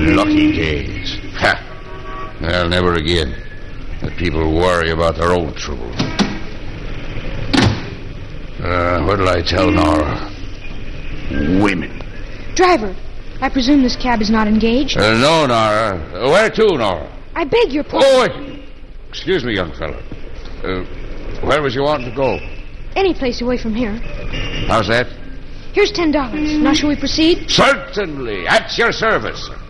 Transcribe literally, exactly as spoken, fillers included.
Lucky days. Ha! Well, never again. Let people worry about their own trouble. Uh, what'll I tell Nora? Women. Driver, I presume this cab is not engaged? Uh, no, Nora. Uh, where to, Nora? I beg your pardon. Oh, wait. Excuse me, young fella. Uh, where was you wanting to go? Any place away from here. How's that? Here's ten dollars. Now, shall we proceed? Certainly. At your service.